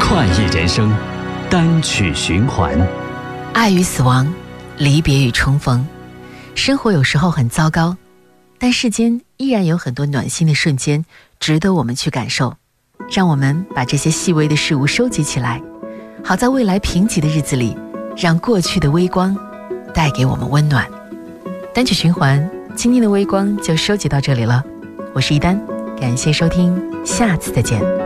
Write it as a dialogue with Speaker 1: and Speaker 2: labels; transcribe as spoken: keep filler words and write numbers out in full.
Speaker 1: 快意人生，单曲循环。
Speaker 2: 爱与死亡，离别与重逢。生活有时候很糟糕，但世间依然有很多暖心的瞬间值得我们去感受。让我们把这些细微的事物收集起来，好在未来贫瘠的日子里，让过去的微光带给我们温暖。单曲循环，今天的微光就收集到这里了。我是一丹，感谢收听，下次再见。